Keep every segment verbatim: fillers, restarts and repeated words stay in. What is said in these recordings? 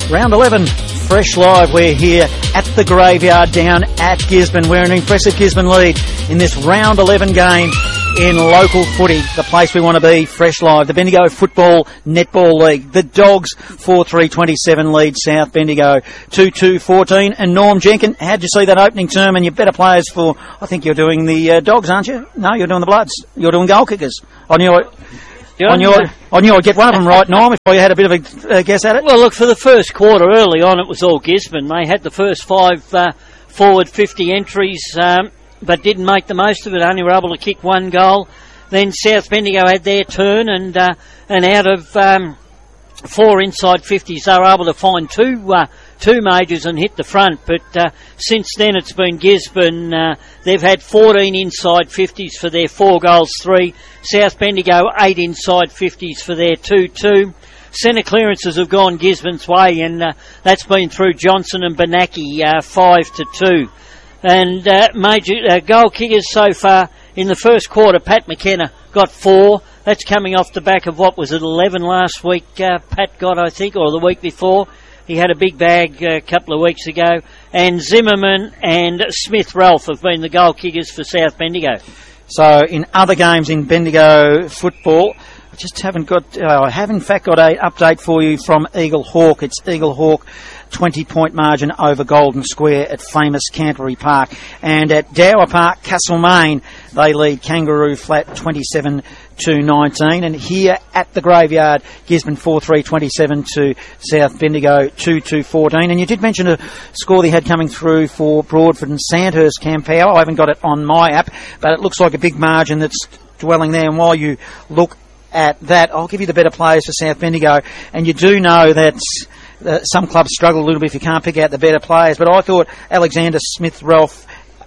Round eleven, fresh live. We're here at the Graveyard down at Gisborne. We're an impressive Gisborne lead in this round eleven game in local footy, the place we want to be. Fresh live, the Bendigo Football Netball League. The Dogs four three twenty-seven lead South Bendigo two two fourteen. And Norm Jenkins, how'd you see that opening term and your better players for, I think you're doing the uh, Dogs, aren't you? No, you're doing the Bloods. You're doing goal kickers. On your... I knew, I, I knew I'd get one of them right, Norm, if you had a bit of a uh, guess at it. Well, look, for the first quarter, early on, it was all Gisborne. They had the first five uh, forward fifty entries, um, but didn't make the most of it, only were able to kick one goal. Then South Bendigo had their turn, and uh, and out of um, four inside fifties, they were able to find two uh, two majors and hit the front. But uh, since then, it's been Gisborne. Uh, they've had fourteen inside fifties for their four goals, three. South Bendigo, eight inside fifties for their two two. Centre clearances have gone Gisborne's way, and uh, that's been through Johnson and Benaki, uh, five to two. And uh, major uh, goal kickers so far in the first quarter, Pat McKenna got four. That's coming off the back of what was it, eleven last week, uh, Pat got, I think, or the week before. He had a big bag a couple of weeks ago. And Zimmerman and Smith Ralph have been the goal kickers for South Bendigo. So in other games in Bendigo football, I just haven't got, uh, I have in fact got an update for you from Eagle Hawk. It's Eagle Hawk twenty point margin over Golden Square at famous Canterbury Park. And at Dower Park, Castlemaine, they lead Kangaroo Flat twenty-seven to nineteen. And here at the Graveyard, Gisborne four three twenty-seven to South Bendigo two two fourteen. And you did mention a score they had coming through for Broadford and Sandhurst Campower. I haven't got it on my app, but it looks like a big margin that's dwelling there. And while you look at that, I'll give you the better players for South Bendigo. And you do know that Uh, some clubs struggle a little bit if you can't pick out the better players, but I thought Alexander Smith, Ralph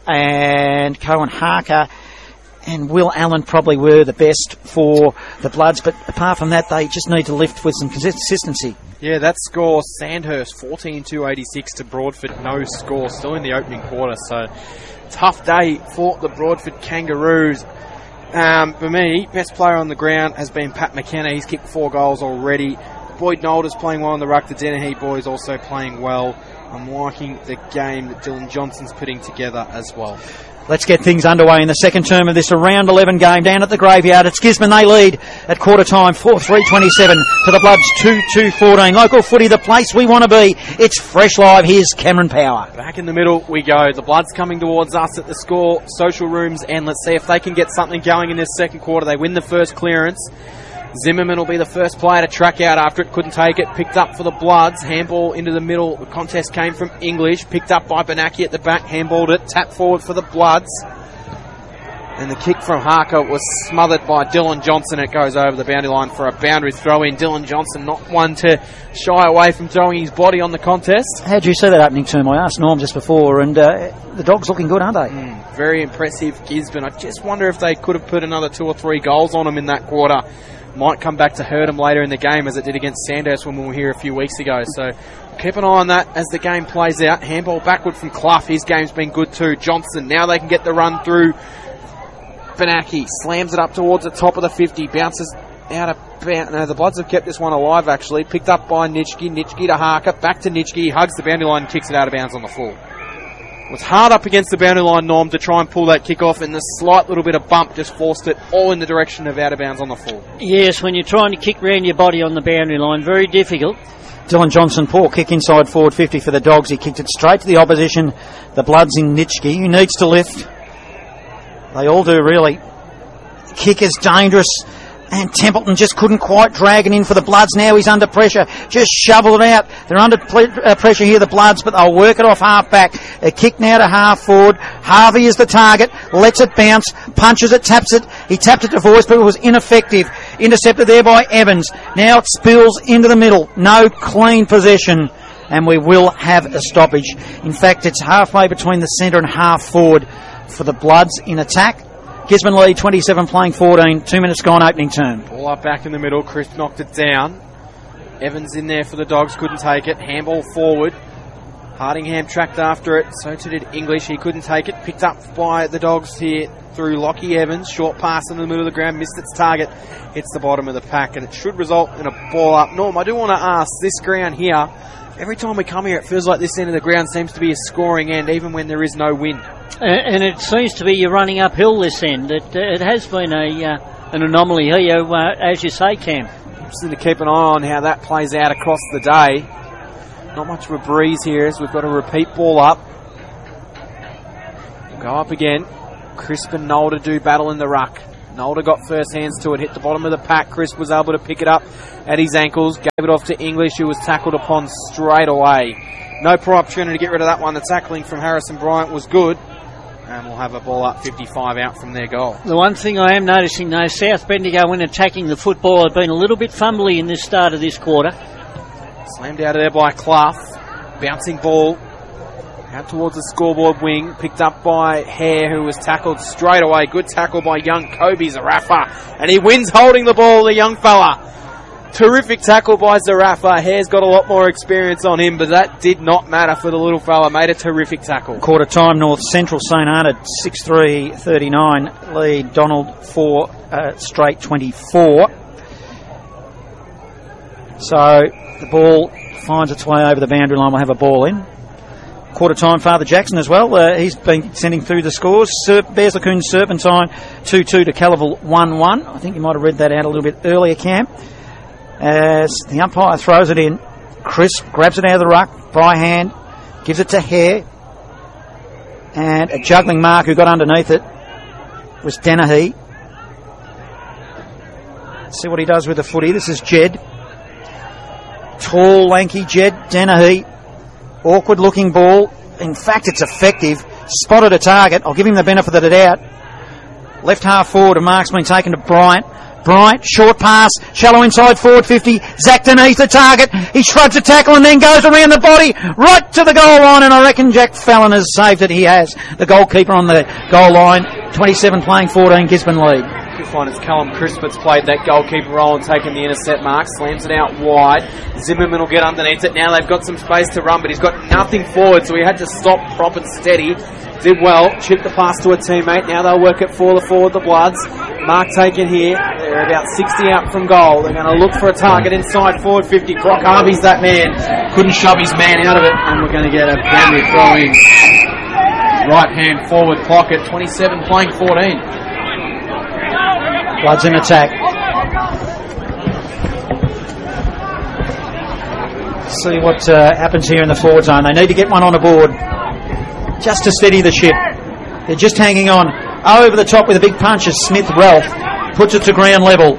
and Cohen Harker and Will Allen probably were the best for the Bloods, but apart from that, they just need to lift with some consistency. Yeah, that score, Sandhurst fourteen two eighty-six to Broadford, no score, still in the opening quarter, so tough day for the Broadford Kangaroos. Um, for me, best player on the ground has been Pat McKenna. He's kicked four goals already. Boyd Nolder's playing well in the ruck. The Dennehy boys also playing well. I'm liking the game that Dylan Johnson's putting together as well. Let's get things underway in the second term of this round eleven game down at the Graveyard. It's Gisborne. They lead at quarter time, four three twenty-seven to the Bloods, two two fourteen. Local footy, the place we want to be. It's fresh live. Here's Cameron Power. Back in the middle we go. The Bloods coming towards us at the score, social rooms, and let's see if they can get something going in this second quarter. They win the first clearance. Zimmerman will be the first player to track out after it. Couldn't take it. Picked up for the Bloods. Handball into the middle. The contest came from English. Picked up by Benaki at the back. Handballed it. Tap forward for the Bloods. And the kick from Harker was smothered by Dylan Johnson. It goes over the boundary line for a boundary throw in. Dylan Johnson not one to shy away from throwing his body on the contest. How did you see that opening term? I asked Norm just before, and uh, the Dogs looking good, aren't they? Mm, very impressive, Gisborne. I just wonder if they could have put another two or three goals on them in that quarter. Might come back to hurt them later in the game, as it did against Sandhurst when we were here a few weeks ago. So keep an eye on that as the game plays out. Handball backward from Clough. His game's been good too. Johnson, now they can get the run through. Benaki slams it up towards the top of the fifty. Bounces out of bounds. No, the Bloods have kept this one alive, actually. Picked up by Nitschke. Nitschke to Harker. Back to Nitschke. He hugs the boundary line and kicks it out of bounds on the floor. Was hard up against the boundary line, Norm, to try and pull that kick off, and the slight little bit of bump just forced it all in the direction of out of bounds on the floor. Yes, when you're trying to kick round your body on the boundary line, very difficult. Dylan Johnson, poor kick inside forward fifty for the Dogs. He kicked it straight to the opposition. The Bloods in Nitschke, who needs to lift. They all do, really. Kick is dangerous. And Templeton just couldn't quite drag it in for the Bloods. Now he's under pressure. Just shovel it out. They're under ple- uh, pressure here, the Bloods, but they'll work it off half back. A kick now to half forward. Harvey is the target. Lets it bounce. Punches it, taps it. He tapped it to voice, but it was ineffective. Intercepted there by Evans. Now it spills into the middle. No clean possession. And we will have a stoppage. In fact, it's halfway between the centre and half forward for the Bloods in attack. Gisborne lead twenty-seven playing fourteen. Two minutes gone opening turn. Ball up back in the middle. Chris knocked it down. Evans in there for the Dogs. Couldn't take it. Handball forward. Hardingham tracked after it. So too did English. He couldn't take it. Picked up by the Dogs here through Lockie Evans. Short pass in the middle of the ground. Missed its target. Hits the bottom of the pack. And it should result in a ball up. Norm, I do want to ask, this ground here, every time we come here, it feels like this end of the ground seems to be a scoring end, even when there is no wind. And it seems to be you're running uphill this end. It, it has been a uh, an anomaly here, uh, as you say, Cam. Interesting to keep an eye on how that plays out across the day. Not much of a breeze here as we've got a repeat ball up. We'll go up again. Crisp and Nolder do battle in the ruck. Nolder got first hands to it, hit the bottom of the pack. Crisp was able to pick it up at his ankles, gave it off to English, who was tackled upon straight away. No poor opportunity to get rid of that one. The tackling from Harrison Bryant was good. And we'll have a ball up fifty-five out from their goal. The one thing I am noticing, though, South Bendigo, when attacking the football, have been a little bit fumbly in this start of this quarter. Slammed out of there by Clough. Bouncing ball out towards the scoreboard wing. Picked up by Hare, who was tackled straight away. Good tackle by young Kobe Zarafa. And he wins holding the ball, the young fella. Terrific tackle by Zarafa. Hare's got a lot more experience on him, but that did not matter for the little fella. Made a terrific tackle. Quarter time, North Central Saint Arnaud six three thirty-nine. Lead Donald four uh, straight twenty-four. So the ball finds its way over the boundary line. We'll have a ball in. Quarter time, Father Jackson as well. Uh, he's been sending through the scores. Serp- Bears Lacoon Serpentine two two to Calavel one one. I think you might have read that out a little bit earlier, Cam. As the umpire throws it in, Crisp grabs it out of the ruck by hand, gives it to Hare, and a juggling mark who got underneath it was Dennehy. See what he does with the footy. This is Jed. Tall, lanky Jed Dennehy. Awkward looking ball. In fact, it's effective. Spotted a target. I'll give him the benefit of the doubt. Left half forward, a mark's been taken to Bryant. Bryant, short pass, shallow inside forward fifty. Zach beneath the target. He shrugs a tackle and then goes around the body right to the goal line. And I reckon Jack Fallon has saved it. He has. The goalkeeper on the goal line. twenty-seven playing fourteen, Gisborne lead. Good find it's Callum Crisp that's played that goalkeeper role and taken the intercept mark. Slams it out wide. Zimmerman will get underneath it. Now they've got some space to run, but he's got nothing forward, so he had to stop, prop and steady. Did well. Chipped the pass to a teammate. Now they'll work it for the forward, the Bloods. Mark taken here. They're about sixty out from goal. They're going to look for a target inside forward fifty. Brock Harvey's that man. Couldn't shove his man out of it. And we're going to get a boundary throw in. Right hand forward pocket. twenty-seven playing fourteen. Bloods in attack. See what uh, happens here in the forward zone. They need to get one on the board just to steady the ship. They're just hanging on. Over the top with a big punch as Smith Ralph puts it to ground level.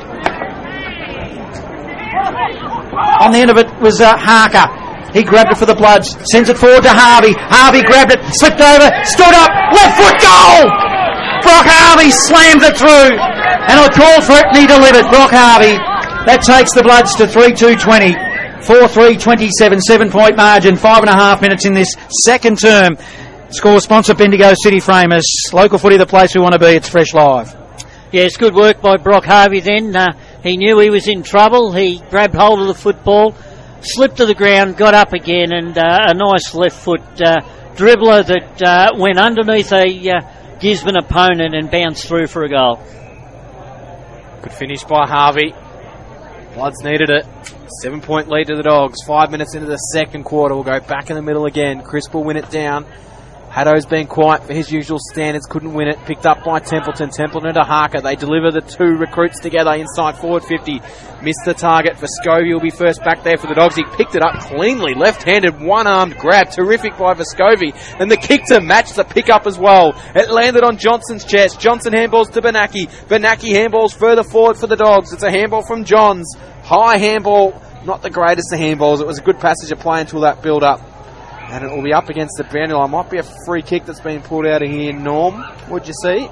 On the end of it was uh, Harker. He grabbed it for the Bloods. Sends it forward to Harvey. Harvey grabbed it, slipped over, stood up, left foot goal! Brock Harvey slams it through. And I called for it and he delivered. Brock Harvey. That takes the Bloods to three two twenty. four three twenty-seven, seven point margin, five and a half minutes in this second term. Score sponsor Bendigo City Framers. Local footy, the place we want to be. It's Fresh Live. Yes, good work by Brock Harvey then. Uh, he knew he was in trouble. He grabbed hold of the football, slipped to the ground, got up again, and uh, a nice left foot uh, dribbler that uh, went underneath a uh, Gisborne opponent and bounced through for a goal. Good finish by Harvey. Bloods needed it. Seven point lead to the Dogs. Five minutes into the second quarter. We'll go back in the middle again. Crisp will win it down. Haddo's been quiet for his usual standards, couldn't win it. Picked up by Templeton. Templeton to Harker. They deliver the two recruits together inside forward fifty. Missed the target. Vescovi will be first back there for the Dogs. He picked it up cleanly. Left-handed, one-armed grab. Terrific by Vescovi. And the kick to match the pick-up as well. It landed on Johnson's chest. Johnson handballs to Benaki. Benaki handballs further forward for the Dogs. It's a handball from Johns. High handball. Not the greatest of handballs. It was a good passage of play until that build-up. And it will be up against the boundary line. Might be a free kick that's been pulled out of here. Norm, what'd you see?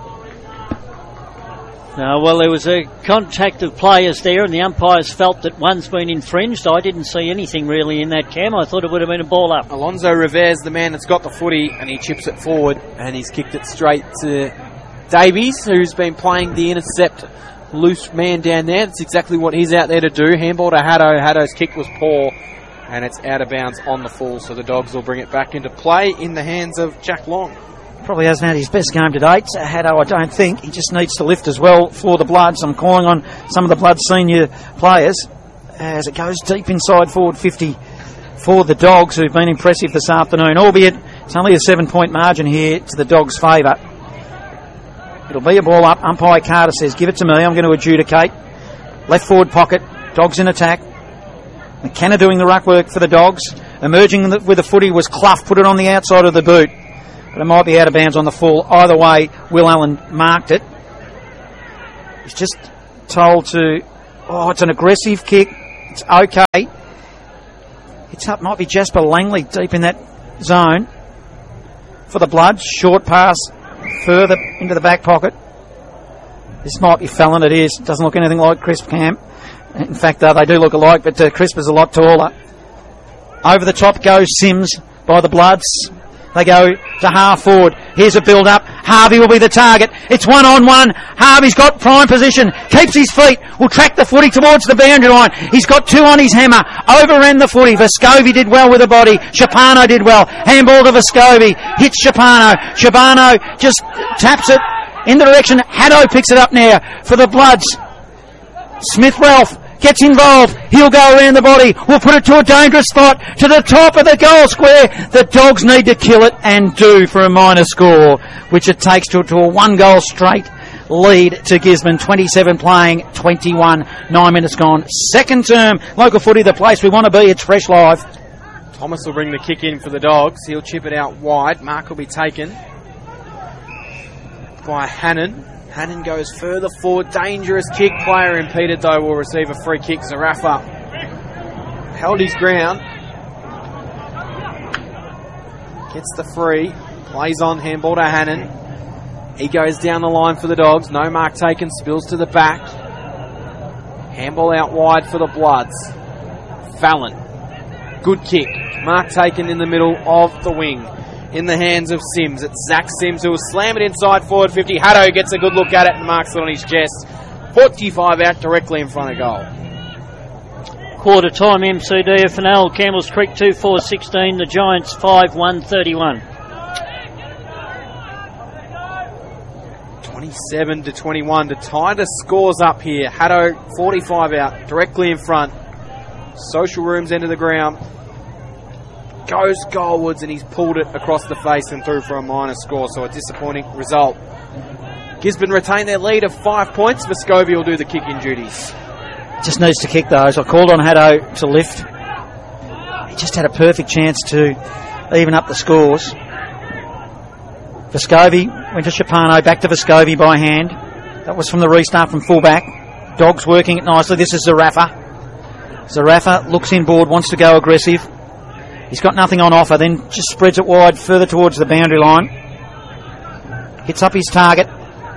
Uh, well, there was a contact of players there, and the umpires felt that one's been infringed. I didn't see anything really in that, Cam. I thought it would have been a ball up. Alonzo Rivers, the man that's got the footy, and he chips it forward, and he's kicked it straight to Davies, who's been playing the intercept loose man down there. That's exactly what he's out there to do. Handball to Haddo. Haddo's kick was poor. And it's out of bounds on the full, so the Dogs will bring it back into play in the hands of Jack Long. Probably hasn't had his best game to date, Haddo, I don't think. He just needs to lift as well for the Bloods. I'm calling on some of the Bloods senior players as it goes deep inside forward fifty. for the Dogs, who've been impressive this afternoon, albeit it's only a seven-point margin here to the Dogs' favour. It'll be a ball up. Umpire Carter says, give it to me, I'm going to adjudicate. Left forward pocket, Dogs in attack. McKenna doing the ruck work for the Dogs. Emerging with the footy was Clough, put it on the outside of the boot. But it might be out of bounds on the full. Either way, Will Allen marked it. He's just told to, oh, it's an aggressive kick. It's okay. It's up, might be Jasper Langley deep in that zone for the Bloods. Short pass further into the back pocket. This might be Fallon, it is. Doesn't look anything like Crisp Cam. In fact, uh, they do look alike, but uh, Crisp is a lot taller. Over the top goes Sims by the Bloods. They go to half forward. Here's a build-up. Harvey will be the target. It's one-on-one. Harvey's got prime position. Keeps his feet. Will track the footy towards the boundary line. He's got two on his hammer. Overran the footy. Vescovi did well with the body. Shapano did well. Handball to Vescovi. Hits Shapano. Shapano just taps it in the direction. Haddo picks it up now for the Bloods. Smith-Ralph gets involved. He'll go around the body. We'll put it to a dangerous spot to the top of the goal square. The Dogs need to kill it and do for a minor score, which it takes to, to a one-goal straight lead to Gisborne. twenty-seven playing, twenty-one, nine minutes gone. Second term, local footy, the place we want to be. It's Fresh Live. Thomas will bring the kick in for the Dogs. He'll chip it out wide. Mark will be taken by Hannon. Hannon goes further forward. Dangerous kick. Player impeded, though, will receive a free kick. Zarafa held his ground. Gets the free. Plays on. Handball to Hannon. He goes down the line for the Dogs. No mark taken. Spills to the back. Handball out wide for the Bloods. Fallon. Good kick. Mark taken in the middle of the wing. In the hands of Sims. It's Zach Sims who will slam it inside forward fifty. Haddo gets a good look at it and marks it on his chest. forty-five out directly in front of goal. Quarter time M C D F N L. Campbell's Creek two four sixteen. The Giants five one thirty-one. twenty-seven to twenty-one to tie the scores up here. Haddo forty-five out directly in front. Social Rooms end of the ground. Goes goalwards and he's pulled it across the face and through for a minor score, so a disappointing result. Gisborne retain their lead of five points. Vescovi will do the kicking duties. Just needs to kick those. I called on Haddo to lift. He just had a perfect chance to even up the scores. Vescovi went to Shapano, back to Vescovi by hand. That was from the restart from fullback. Dogs working it nicely. This is Zarafa. Zarafa looks inboard, wants to go aggressive. He's got nothing on offer, then just spreads it wide further towards the boundary line. Hits up his target.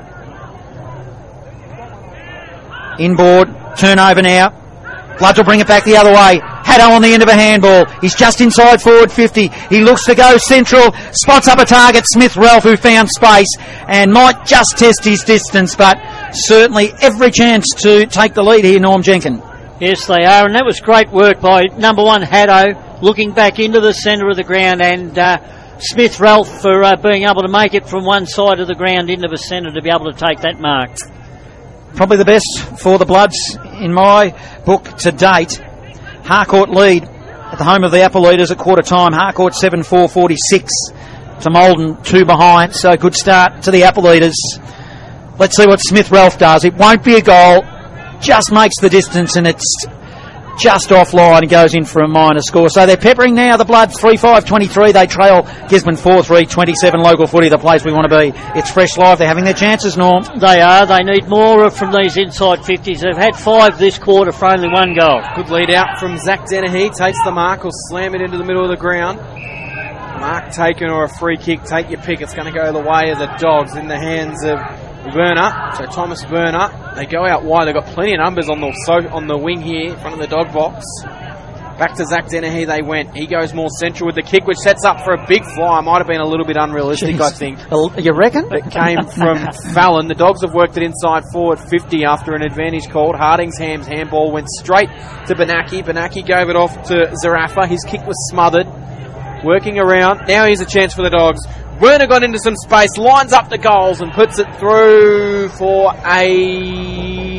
Inboard, turnover now. Bloods will bring it back the other way. Haddo on the end of a handball. He's just inside forward fifty. He looks to go central. Spots up a target. Smith-Ralph, who found space and might just test his distance, but certainly every chance to take the lead here, Norm Jenkin. Yes, they are, and that was great work by number one Haddo, looking back into the centre of the ground, and uh, Smith-Ralph for uh, being able to make it from one side of the ground into the centre to be able to take that mark. Probably the best for the Bloods in my book to date. Harcourt lead at the home of the Apple Leaders at quarter time. Harcourt seven four forty-six to Molden two behind, so good start to the Apple Leaders. Let's see what Smith-Ralph does. It won't be a goal, just makes the distance, and it's just offline and goes in for a minor score. So they're peppering now the Bloods three five twenty-three. They trail Gisborne four three twenty-seven. Local footy, the place we want to be. It's Fresh Live. They're having their chances, Norm. They are. They need more from these inside fifties. They've had five this quarter for only one goal. Good lead out from Zach Dennehy. Takes the mark. Will slam it into the middle of the ground. Mark taken or a free kick. Take your pick. It's going to go the way of the Dogs in the hands of Werner. So Thomas Werner. They go out wide. They've got plenty of numbers on the so on the wing here in front of the Dog box. Back to Zach Dennehy they went. He goes more central with the kick, which sets up for a big fly. Might have been a little bit unrealistic, Jeez. I think. You reckon? It came from Fallon. The Dogs have worked it inside forward fifty after an advantage called. Hardingham's handball went straight to Benaki. Benaki gave it off to Zarafa. His kick was smothered. Working around. Now here's a chance for the Dogs. Werner got into some space, lines up the goals and puts it through for a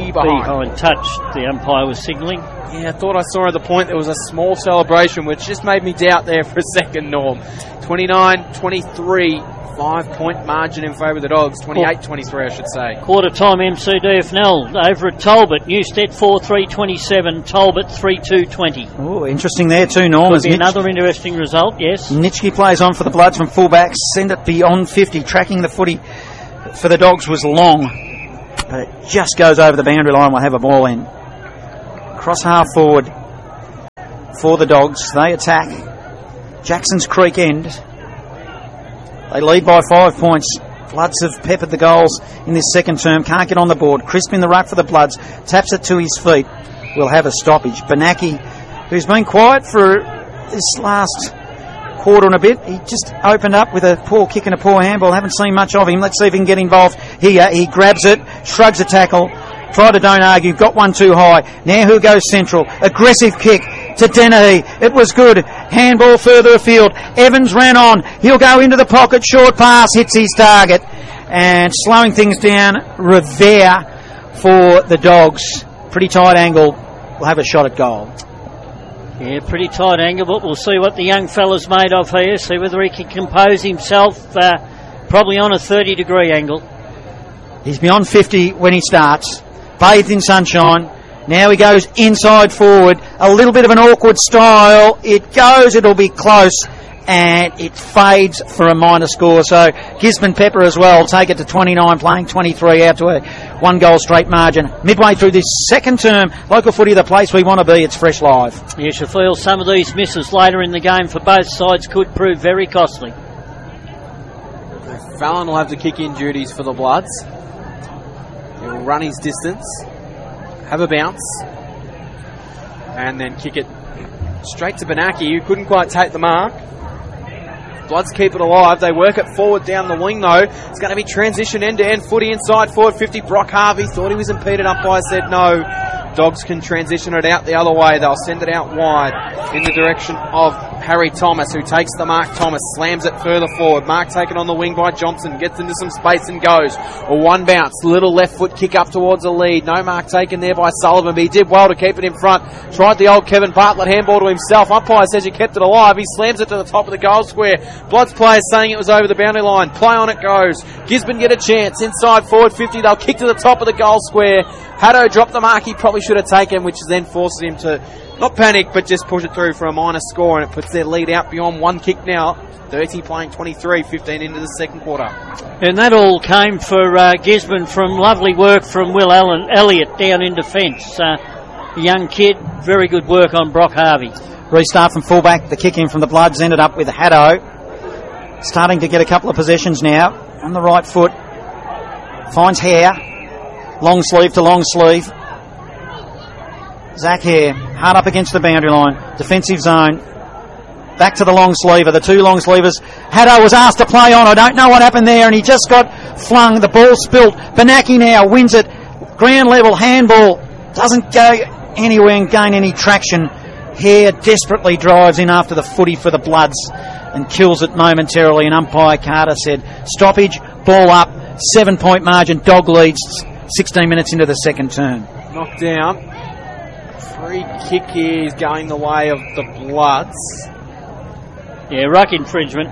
Be behind. Behind touch, the umpire was signalling. Yeah, I thought I saw at the point there was a small celebration, which just made me doubt there for a second, Norm. twenty-nine twenty-three, five-point margin in favour of the Dogs. twenty-eight twenty-three, I should say. Quarter time M C D F N L over at Talbot. Newstead four three twenty-seven, Talbot three two twenty. Oh, interesting there too, Norm. Could be another interesting result, yes. Nitschke plays on for the Bloods from fullback. Send it beyond fifty. Tracking the footy for the Dogs was long, but it just goes over the boundary line. We'll have a ball in. Cross half forward for the Dogs. They attack Jackson's Creek end. They lead by five points. Bloods have peppered the goals in this second term. Can't get on the board. Crisp in the ruck for the Bloods. Taps it to his feet. We'll have a stoppage. Benaki, who's been quiet for this last quarter and a bit, he just opened up with a poor kick and a poor handball. Haven't seen much of him. Let's see if he can get involved here. He grabs it, shrugs a tackle. Try to don't argue. Got one too high. Now who goes central? Aggressive kick to Dennehy. It was good. Handball further afield. Evans ran on. He'll go into the pocket. Short pass. Hits his target. And slowing things down, Revere for the Dogs. Pretty tight angle. We'll have a shot at goal. Yeah, pretty tight angle, but we'll see what the young fella's made of here. See whether he can compose himself. Uh, probably on a thirty degree angle. He's beyond fifty when he starts. Bathed in sunshine. Now he goes inside forward. A little bit of an awkward style. It goes, it'll be close. And it fades for a minor score. So Gisborne Pepper as well take it to twenty-nine, playing twenty-three out to a one goal straight margin. Midway through this second term, local footy, the place we want to be. It's Fresh Live. You should feel some of these misses later in the game for both sides could prove very costly. Fallon will have the kick-in duties for the Bloods. He'll run his distance, have a bounce, and then kick it straight to Benaki, who couldn't quite take the mark. Bloods keep it alive. They work it forward down the wing, though. It's going to be transition end-to-end footy inside forward fifty. Brock Harvey thought he was impeded. Umpire said no. Dogs can transition it out the other way. They'll send it out wide in the direction of Harry Thomas, who takes the mark. Thomas slams it further forward. Mark taken on the wing by Johnson. Gets into some space and goes. A one bounce. Little left foot kick up towards the lead. No mark taken there by Sullivan, but he did well to keep it in front. Tried the old Kevin Bartlett handball to himself. Umpire says he kept it alive. He slams it to the top of the goal square. Bloods players saying it was over the boundary line. Play on it goes. Gisborne get a chance. Inside forward fifty. They'll kick to the top of the goal square. Haddo dropped the mark he probably should have taken, which then forces him to not panic, but just push it through for a minor score, and it puts their lead out beyond one kick now. thirty playing twenty-three, fifteen into the second quarter. And that all came for uh, Gisborne from lovely work from Will Allen, Elliott down in defence. Uh, a young kid, very good work on Brock Harvey. Restart from fullback. The kick in from the Bloods ended up with Haddo. Starting to get a couple of possessions now. On the right foot. Finds Hare. Long sleeve to long sleeve. Zach Hare, hard up against the boundary line. Defensive zone. Back to the long sleever, the two long sleevers. Haddo was asked to play on. I don't know what happened there, and he just got flung. The ball spilt. Benaki now wins it. Ground level handball. Doesn't go anywhere and gain any traction. Hare desperately drives in after the footy for the Bloods and kills it momentarily. And umpire Carter said, stoppage, ball up, seven point margin, Dog leads sixteen minutes into the second term. Knocked down. Free kick here is going the way of the Bloods. Yeah, ruck infringement.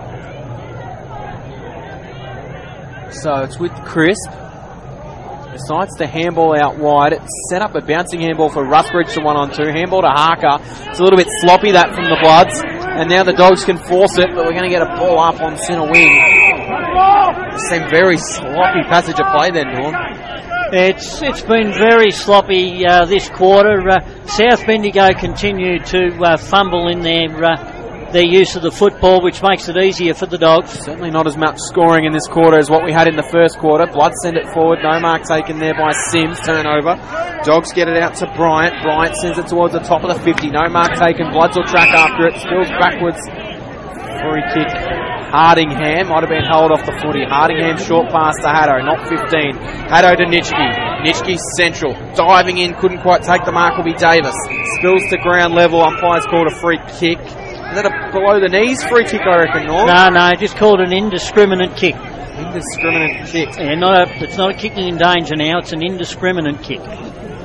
So it's with Crisp. Decides the handball out wide. It's set up a bouncing handball for Ruthbridge to one on two. Handball to Harker. It's a little bit sloppy that from the Bloods. And now the Dogs can force it, but we're going to get a ball up on centre wing. Same very sloppy passage of play there, Norm. It's it's been very sloppy uh, this quarter. Uh, South Bendigo continue to uh, fumble in their uh, their use of the football, which makes it easier for the Dogs. Certainly not as much scoring in this quarter as what we had in the first quarter. Blood send it forward. No mark taken there by Sims. Turnover. Dogs get it out to Bryant. Bryant sends it towards the top of the fifty. No mark taken. Bloods will track after it. Spills backwards. Free kick. Hardingham might have been held off the footy. Hardingham short pass to Haddo, not fifteen. Haddo to Nitschke. Nitschke central. Diving in, couldn't quite take the mark, will be Davis. Spills to ground level. Umpire's called a free kick. Is that a below the knees free kick, I reckon, Norm? No, no, just called an indiscriminate kick. Indiscriminate kick. Yeah, not a, it's not a kicking in danger now, it's an indiscriminate kick.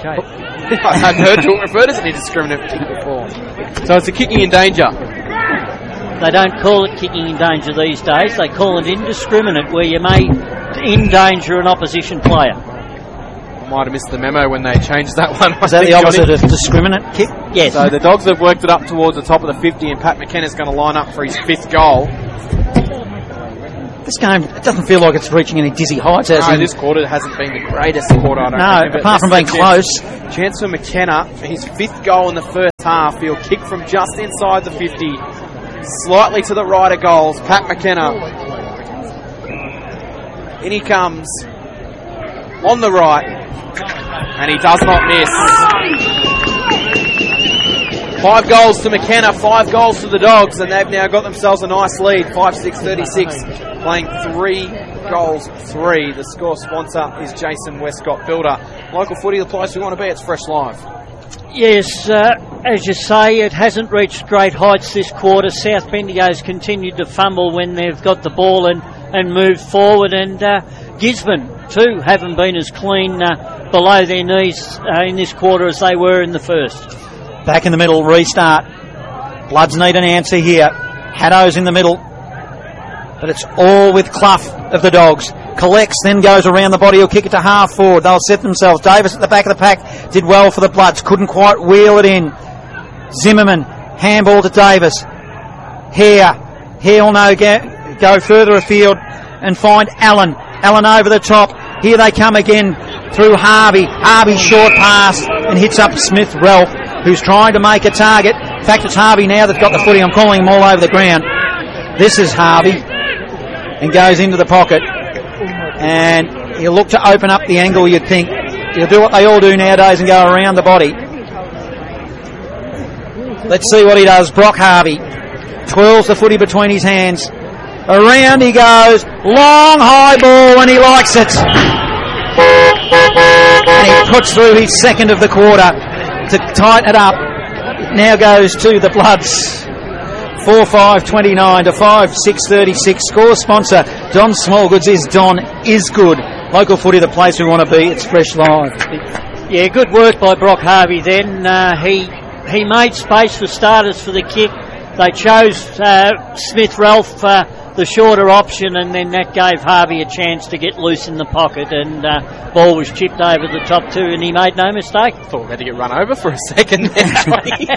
Okay. I hadn't heard it referred as an indiscriminate kick before. So it's a kicking in danger. They don't call it kicking in danger these days. They call it indiscriminate, where you may endanger an opposition player. I might have missed the memo when they changed that one. Is that the opposite of discriminate kick? Yes. So the Dogs have worked it up towards the top of the fifty, and Pat McKenna's going to line up for his fifth goal. This game, it doesn't feel like it's reaching any dizzy heights. As No, in, this quarter hasn't been the greatest quarter, I don't no, think, but apart from this being is a close. chance, chance for McKenna for his fifth goal in the first half. He'll kick from just inside the fifty, slightly to the right of goals. Pat McKenna. In he comes on the right, and he does not miss. Five goals to McKenna, five goals to the Dogs, and they've now got themselves a nice lead, five six thirty-six, playing three goals, three. The score sponsor is Jason Westcott Builder. Local footy, the place we want to be, it's Fresh Live. Yes, uh, as you say, it hasn't reached great heights this quarter. South Bendigo's continued to fumble when they've got the ball and, and moved forward, and uh, Gisborne too haven't been as clean uh, below their knees uh, in this quarter as they were in the first. Back in the middle, restart. Bloods need an answer here. Haddo's in the middle. But it's all with Clough of the Dogs. Collects, then goes around the body. He'll kick it to half forward. They'll set themselves. Davis at the back of the pack did well for the Bloods. Couldn't quite wheel it in. Zimmerman, handball to Davis. Hare. Hare will now go, go further afield and find Allen. Allen over the top. Here they come again through Harvey. Harvey short pass and hits up Smith Ralph, who's trying to make a target. In fact, it's Harvey now that's got the footy. I'm calling him all over the ground. This is Harvey, and goes into the pocket. And he'll look to open up the angle, you'd think. He'll do what they all do nowadays and go around the body. Let's see what he does. Brock Harvey twirls the footy between his hands. Around he goes. Long high ball, and he likes it. And he puts through his second of the quarter to tighten it up. It now goes to the Bloods. four five twenty-nine to five six thirty-six. Score sponsor Don Smallgoods is Don is good. Local footy, the place we want to be. It's Fresh Live. Yeah, good work by Brock Harvey then. Uh, he he made space for starters for the kick. They chose uh, Smith Ralph, uh, the shorter option, and then that gave Harvey a chance to get loose in the pocket, and uh, ball was chipped over the top too, and he made no mistake. Thought we had to get run over for a second there.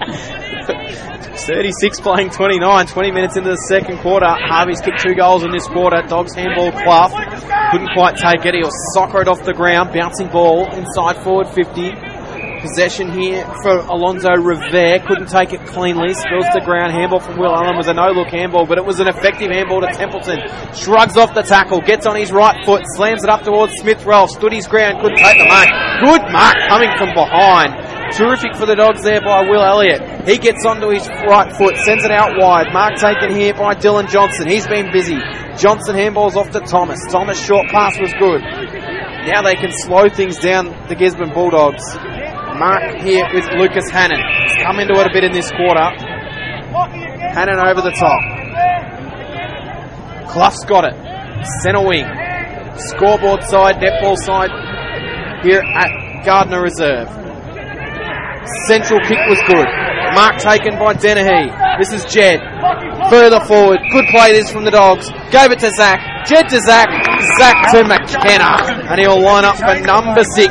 thirty-six playing twenty-nine, twenty minutes into the second quarter. Harvey's kicked two goals in this quarter. Dogs handball Clough. Couldn't quite take it. He'll soccer it off the ground. Bouncing ball inside forward fifty. Possession here for Alonzo Revere. Couldn't take it cleanly. Spills to ground. Handball from Will Allen was a no-look handball, but it was an effective handball to Templeton. Shrugs off the tackle. Gets on his right foot. Slams it up towards Smith Ralph. Stood his ground. Couldn't take the mark. Good mark coming from behind. Terrific for the Dogs there by Will Elliott. He gets onto his right foot, sends it out wide. Mark taken here by Dylan Johnson. He's been busy. Johnson handballs off to Thomas. Thomas' short pass was good. Now they can slow things down, the Gisborne Bulldogs. Mark here with Lucas Hannon. He's come into it a bit in this quarter. Hannon over the top. Clough's got it. Centre wing. Scoreboard side, netball side here at Gardner Reserve. Central kick was good. Mark taken by Dennehy. This is Jed. Further forward. Good play this from the Dogs. Gave it to Zach. Jed to Zach. Zach to McKenna. And he'll line up for number six.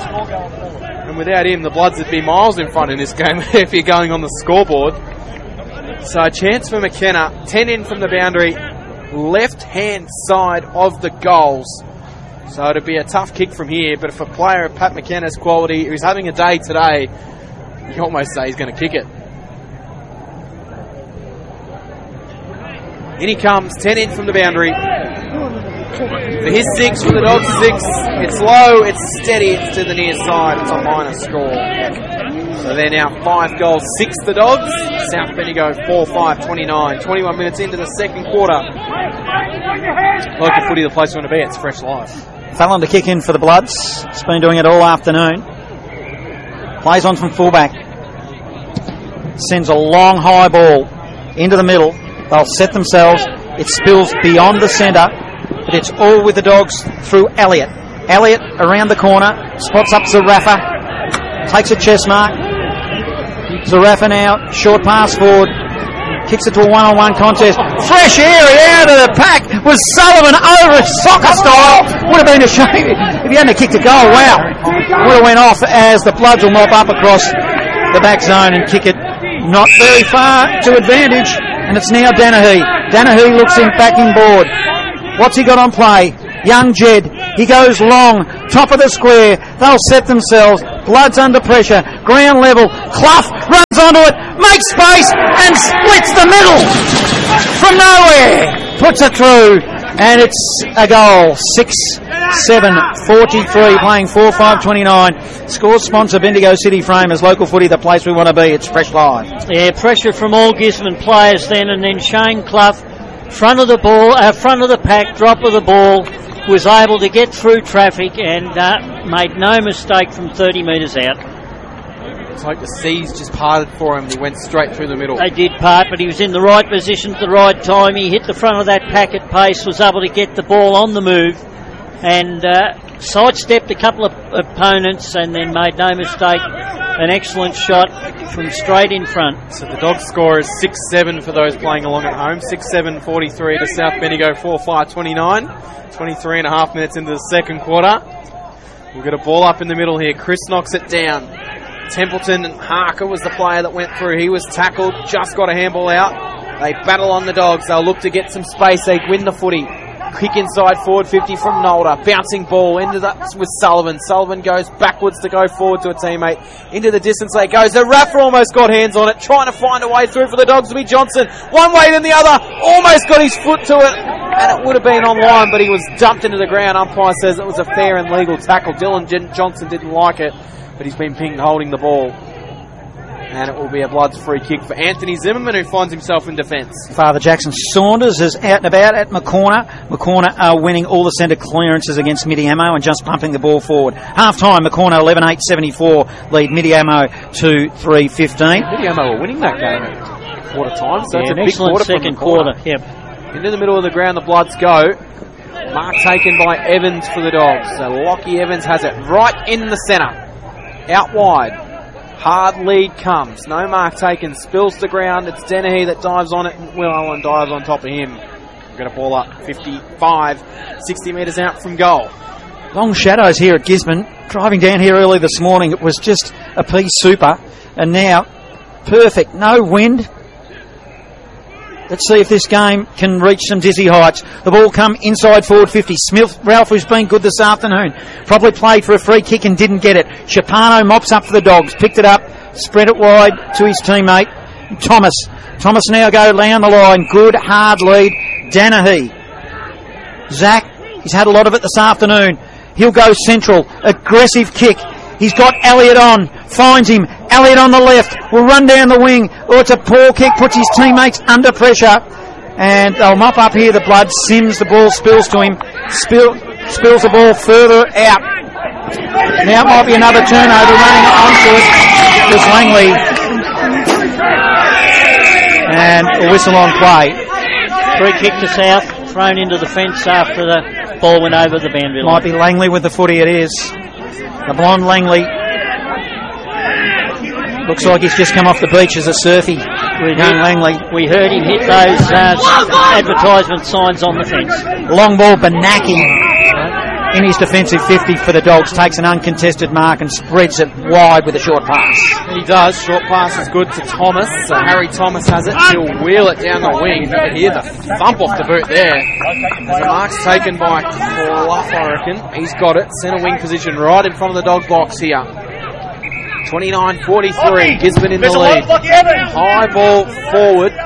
And without him, the Bloods would be miles in front in this game if you're going on the scoreboard. So a chance for McKenna. ten in from the boundary. Left-hand side of the goals. So it'll be a tough kick from here. But if a player of Pat McKenna's quality who's having a day today, you can almost say he's going to kick it. In he comes, ten in from the boundary. For his six, for the Dogs six. It's low, it's steady, it's to the near side. It's a minor score. So they're now five goals, six the Dogs. South Bendigo four five twenty-nine. twenty-one minutes into the second quarter. Local footy, the place you want to be. It's Fresh Live. Fallon to kick in for the Bloods. He's been doing it all afternoon. Plays on from fullback. Sends a long high ball into the middle. They'll set themselves. It spills beyond the centre, but it's all with the Dogs through Elliott. Elliott around the corner, spots up Zarafa. takes a chest mark. Zarafa now, short pass forward. Kicks it to a one-on-one contest. Fresh area out of the pack was Sullivan over soccer style. Would have been a shame if he hadn't kicked a goal. Wow. Would have went off as the Bloods will mop up across the back zone and kick it not very far to advantage. And it's now Danahy. Danahy looks in backing board. What's he got on play? Young Jed. He goes long. Top of the square. They'll set themselves. Bloods under pressure. Ground level. Clough runs onto it. Makes space and splits the middle from nowhere. Puts it through. And it's a goal. six seven forty-three. Playing four five twenty-nine. Score sponsor Bendigo City Framers. Local footy, the place we want to be. It's Fresh Live. Yeah, pressure from all Gisborne players then. And then Shane Clough, front of the ball, uh, front of the pack, drop of the ball. Was able to get through traffic and uh, made no mistake from thirty metres out. It's like the seas just parted for him. He went straight through the middle. They did part, but he was in the right position at the right time. He hit the front of that pack at pace, was able to get the ball on the move and uh, sidestepped a couple of opponents and then made no mistake. An excellent shot from straight in front. So the Dogs score is six seven for those playing along at home. six seven forty-three to South Bendigo, four five twenty-nine. twenty-three and a half minutes into the second quarter. We'll get a ball up in the middle here. Chris knocks it down. Templeton and Harker was the player that went through. He was tackled, just got a handball out. They battle on the Dogs. They'll look to get some space. They win the footy. Kick inside forward fifty from Nolder. Bouncing ball into that with Sullivan. Sullivan goes backwards to go forward to a teammate. Into the distance they go. The Rafa almost got hands on it, trying to find a way through for the Dogs to be Johnson. One way then the other. Almost got his foot to it. And it would have been online, but he was dumped into the ground. Umpire says it was a fair and legal tackle. Dylan Johnson didn't like it, but he's been pinged holding the ball. And it will be a Bloods free kick for Anthony Zimmerman, who finds himself in defence. Father Jackson Saunders is out and about at McCorner. McCorner are winning all the centre clearances against Midiamo and just pumping the ball forward. Half time, McCorner eleven eight seventy-four lead Midiamo two three fifteen. Midiamo were winning that game at quarter time, so yeah, it's a an big excellent quarter second quarter. Yep. Into the middle of the ground, the Bloods go. Mark taken by Evans for the Dogs. So Lockie Evans has it right in the centre. Out wide. Hard lead comes. No mark taken. Spills the ground. It's Dennehy that dives on it. And Will Owen dives on top of him. We're going to ball up fifty-five, sixty metres out from goal. Long shadows here at Gisborne. Driving down here early this morning, it was just a pea super. And now, perfect. No wind. Let's see if this game can reach some dizzy heights. The ball come inside forward fifty. Smith, Ralph, who's been good this afternoon, probably played for a free kick and didn't get it. Chapano mops up for the Dogs, picked it up, spread it wide to his teammate, Thomas. Thomas now go down the line. Good, hard lead. Danahy. Zach, he's had a lot of it this afternoon. He'll go central. Aggressive kick. He's got Elliott on. Finds him. Elliott on the left. Will run down the wing. Oh, it's a poor kick. Puts his teammates under pressure. And they'll mop up here the Blood. Sims, the ball spills to him. Spill, spills the ball further out. Now it might be another turnover running onto it. There's Langley. And a whistle on play. Free kick to South. Thrown into the fence after the ball went over the boundary line. Might be Langley with the footy. It is. The blonde Langley. Looks like he's just come off the beach as a surfy. We Young heard, Langley. We heard him hit those uh, advertisement signs on the fence. Long ball, Benaki in his defensive fifty for the Dogs. Takes an uncontested mark and spreads it wide with a short pass. He does. Short pass is good to Thomas. So Harry Thomas has it. He'll wheel it down the wing. You can hear the thump off the boot there. As the mark's taken by Clough, I reckon. He's got it. Centre wing position right in front of the Dog box here. twenty-nine forty-three. Gisborne in the lead. High ball forward.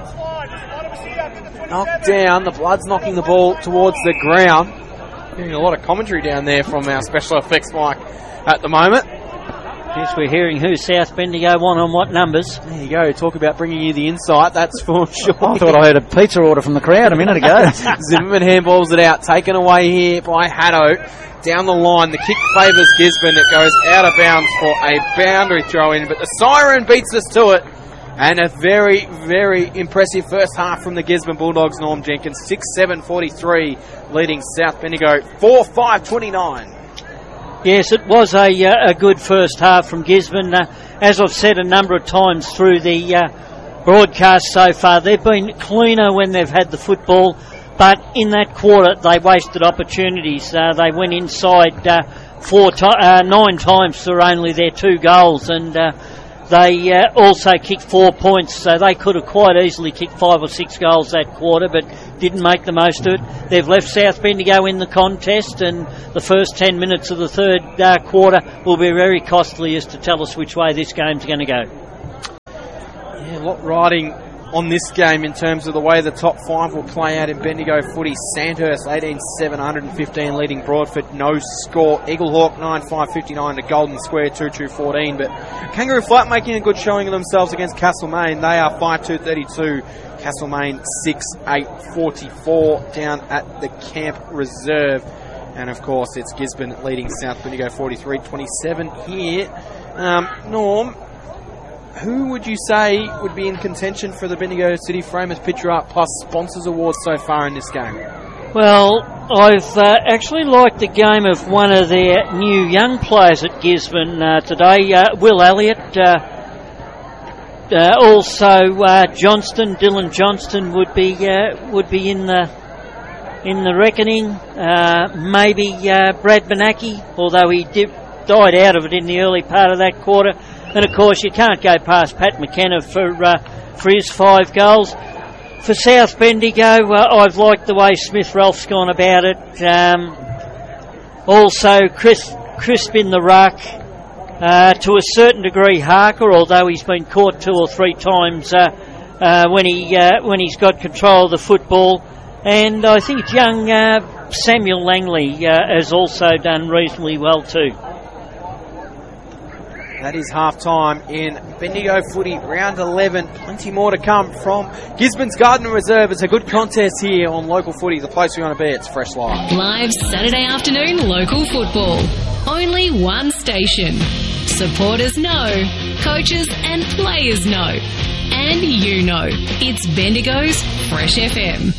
Knocked down. The Bloods knocking the ball towards the ground. Hearing a lot of commentary down there from our special effects mic at the moment. Yes, we're hearing who South Bendigo want on what numbers. There you go. Talk about bringing you the insight. That's for sure. I thought I heard a pizza order from the crowd a minute ago. Zimmerman handballs it out. Taken away here by Haddo. Down the line. The kick favours Gisborne. It goes out of bounds for a boundary throw in. But the siren beats us to it. And a very, very impressive first half from the Gisborne Bulldogs, Norm Jenkins. six seven forty-three leading South Bendigo four five twenty-nine. Yes, it was a, uh, a good first half from Gisborne. Uh, as I've said a number of times through the uh, broadcast so far, they've been cleaner when they've had the football, but in that quarter they wasted opportunities. Uh, they went inside uh, four to- uh, nine times for only their two goals, and uh, they uh, also kicked four points, so they could have quite easily kicked five or six goals that quarter, but didn't make the most of it. They've left South Bendigo in the contest, and the first ten minutes of the third uh, quarter will be very costly as to tell us which way this game's going to go. Yeah, a lot riding on this game in terms of the way the top five will play out in Bendigo footy. Sandhurst eighteen seven, one fifteen leading Broadford, no score. Eaglehawk nine five fifty-nine to Golden Square two two fourteen. But Kangaroo Flat making a good showing of themselves against Castlemaine. They are five two thirty-two. Castlemaine six eight forty-four down at the Camp Reserve. And of course it's Gisborne leading South Bendigo forty-three twenty-seven here. Um, Norm, who would you say would be in contention for the Bendigo City Framers Picture Art Plus Sponsors Awards so far in this game? Well, I've uh, actually liked the game of one of their new young players at Gisborne uh, today, uh, Will Elliott. Uh, uh, also, uh, Johnston, Dylan Johnston would be uh, would be in the in the reckoning. Uh, maybe uh, Brad Benaki, although he did, died out of it in the early part of that quarter. And of course, you can't go past Pat McKenna for uh, for his five goals. For South Bendigo, uh, I've liked the way Smith Ralph's gone about it. Um, also, Chris Crisp in the ruck. Uh, to a certain degree, Harker, although he's been caught two or three times uh, uh, when he uh, when he's got control of the football. And I think young uh, Samuel Langley uh, has also done reasonably well too. That is half-time in Bendigo footy, round eleven. Plenty more to come from Gisborne's Garden Reserve. It's a good contest here on Local Footy, the place we want to be. It's Fresh Live. Live Saturday afternoon local football. Only one station. Supporters know, coaches and players know. And you know, it's Bendigo's Fresh F M.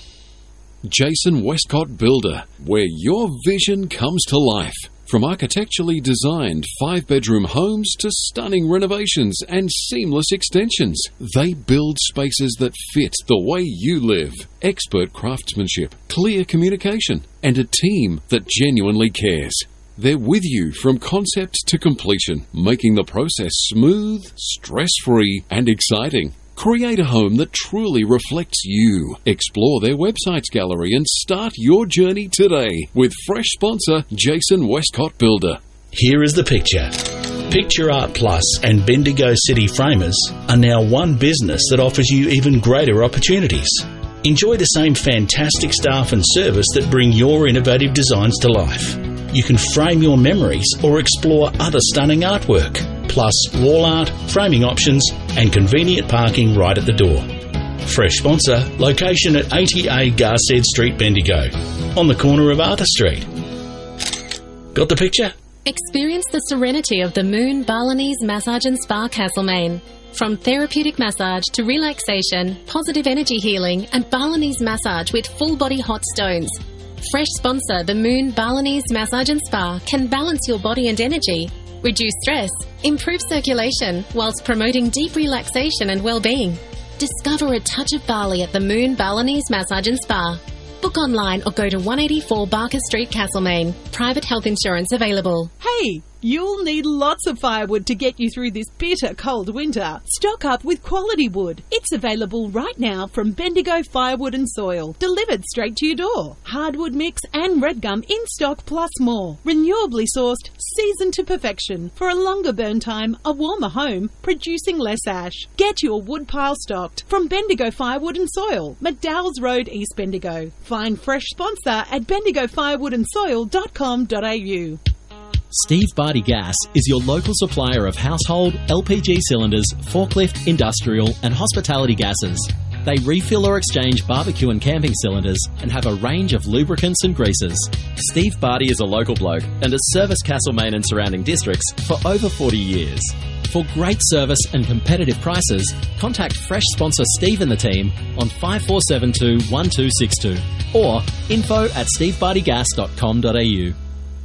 Jason Westcott Builder, where your vision comes to life. From architecturally designed five-bedroom homes to stunning renovations and seamless extensions, they build spaces that fit the way you live. Expert craftsmanship, clear communication, and a team that genuinely cares. They're with you from concept to completion, making the process smooth, stress-free, and exciting. Create a home that truly reflects you. Explore their websites gallery and start your journey today with fresh sponsor Jason Westcott Builder. Here is the picture. Picture Art Plus and Bendigo City Framers are now one business that offers you even greater opportunities. Enjoy the same fantastic staff and service that bring your innovative designs to life. You can frame your memories or explore other stunning artwork, plus wall art, framing options and convenient parking right at the door. Fresh sponsor, location at eighty A Garsed Street, Bendigo, on the corner of Arthur Street. Got the picture? Experience the serenity of the Moon Balinese Massage and Spa Castlemaine. From therapeutic massage to relaxation, positive energy healing and Balinese massage with full body hot stones. Fresh sponsor, the Moon Balinese Massage and Spa, can balance your body and energy, reduce stress, improve circulation, whilst promoting deep relaxation and well-being. Discover a touch of Bali at the Moon Balinese Massage and Spa. Book online or go to one eighty-four Barker Street, Castlemaine. Private health insurance available. Hey, you'll need lots of firewood to get you through this bitter cold winter. Stock up with quality wood. It's available right now from Bendigo Firewood and Soil, delivered straight to your door. Hardwood mix and red gum in stock plus more. Renewably sourced, seasoned to perfection for a longer burn time, a warmer home, producing less ash. Get your wood pile stocked from Bendigo Firewood and Soil, McDowell's Road, East Bendigo. Find fresh sponsor at bendigo firewood and soil dot com dot a u. Steve Barty Gas is your local supplier of household, L P G cylinders, forklift, industrial and hospitality gases. They refill or exchange barbecue and camping cylinders and have a range of lubricants and greases. Steve Barty is a local bloke and has serviced Castlemaine and surrounding districts for over forty years. For great service and competitive prices, contact fresh sponsor Steve and the team on five four seven two, one two six two or info at steve barty gas dot com dot a u.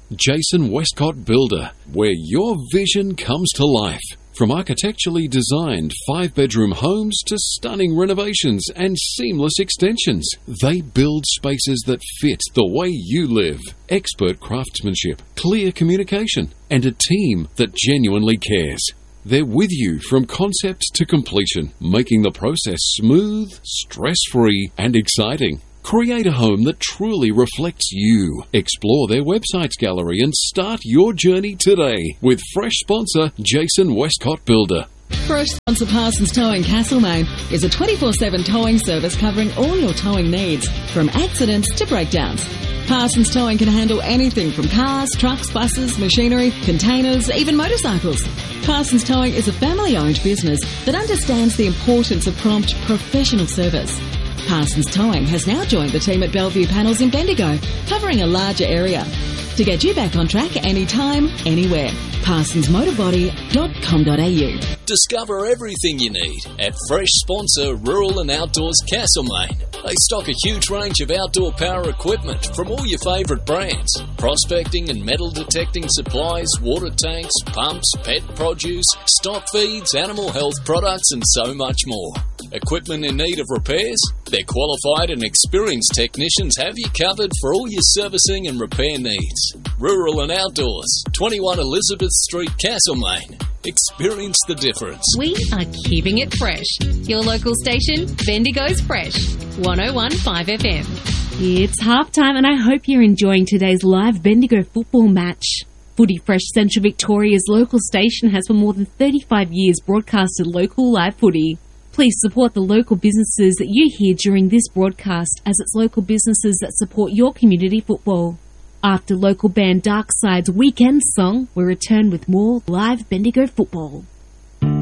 Jason Westcott Builder, where your vision comes to life. From architecturally designed five-bedroom homes to stunning renovations and seamless extensions, they build spaces that fit the way you live. Expert craftsmanship, clear communication, and a team that genuinely cares. They're with you from concept to completion, making the process smooth, stress-free, and exciting. Create a home that truly reflects you. Explore their website's gallery and start your journey today with fresh sponsor Jason Westcott Builder. Fresh sponsor Parsons Towing Castlemaine is a twenty-four seven towing service covering all your towing needs, from accidents to breakdowns. Parsons Towing can handle anything from cars, trucks, buses, machinery, containers, even motorcycles. Parsons Towing is a family-owned business that understands the importance of prompt, professional service. Parsons Towing has now joined the team at Bellevue Panels in Bendigo, covering a larger area. To get you back on track anytime, anywhere. parsons motor body dot com dot a u. Discover everything you need at fresh sponsor Rural and Outdoors Castlemaine. They stock a huge range of outdoor power equipment from all your favourite brands. Prospecting and metal detecting supplies, water tanks, pumps, pet produce, stock feeds, animal health products and so much more. Equipment in need of repairs? Their qualified and experienced technicians have you covered for all your servicing and repair needs. Rural and Outdoors, twenty-one Elizabeth Street, Castlemaine. Experience the difference. We are keeping it fresh. Your local station, Bendigo's Fresh, one oh one point five F M. It's half time and I hope you're enjoying today's live Bendigo football match. Footy Fresh Central Victoria's local station has for more than thirty-five years broadcasted local live footy. Please support the local businesses that you hear during this broadcast, as it's local businesses that support your community football. After local band Darkside's weekend song, we return with more live Bendigo football.